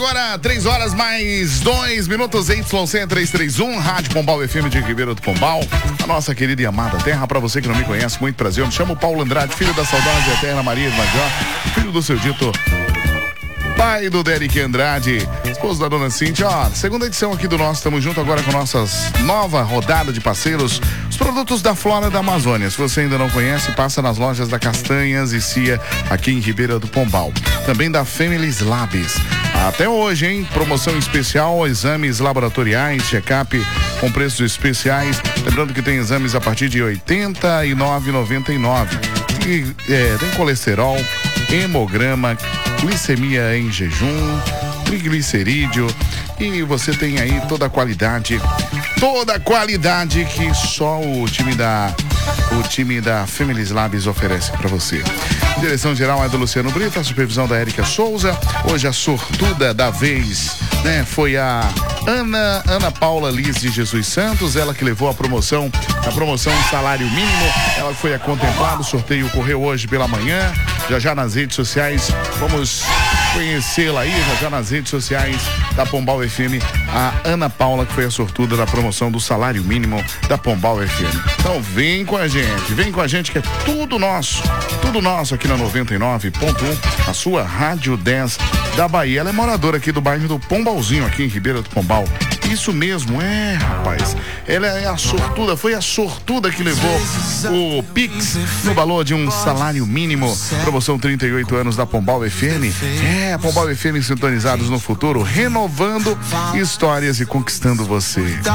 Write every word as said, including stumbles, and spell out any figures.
agora três horas mais dois minutos, Y C trezentos e trinta e um, Rádio Pombal F M de Ribeira do Pombal, a nossa querida e amada terra. Pra você que não me conhece, muito prazer, eu me chamo Paulo Andrade, filho da saudade eterna Maria Irmajó, filho do seu dito pai do Derek Andrade, esposo da dona Cíntia. Ó, segunda edição aqui do nosso, estamos junto agora com nossas nova rodada de parceiros, os produtos da Flora da Amazônia. Se você ainda não conhece, passa nas lojas da Castanhas e Cia, aqui em Ribeira do Pombal. Também da Femilis Labs. Até hoje, hein? Promoção especial, exames laboratoriais, check-up com preços especiais. Lembrando que tem exames a partir de oitenta e nove reais e noventa e nove centavos. E, é, tem colesterol, hemograma, glicemia em jejum, triglicerídeo, e você tem aí toda a qualidade, toda a qualidade que só o time da o time da Femilis Labs oferece para você. A direção geral é do Luciano Brito, a supervisão da Érica Souza. Hoje a sortuda da vez, né, foi a Ana, Ana Paula Liz de Jesus Santos, ela que levou a promoção, a promoção salário mínimo, ela foi a contemplada, o sorteio ocorreu hoje pela manhã, já já nas redes sociais, vamos conhecê-la aí, já já nas redes sociais da Pombal F M, a Ana Paula, que foi a sortuda da promoção do salário mínimo da Pombal F M. Então vem com a gente, vem com a gente que é tudo nosso, tudo nosso aqui na noventa e nove ponto um, a sua Rádio dez da Bahia. Ela é moradora aqui do bairro do Pombalzinho, aqui em Ribeira do Pombal. Isso mesmo, é, rapaz. Ela é a sortuda, foi a sortuda que levou o Pix no valor de um salário mínimo. Promoção trinta e oito anos da Pombal F M. É, Pombal F M sintonizados no futuro, renovando histórias e conquistando você.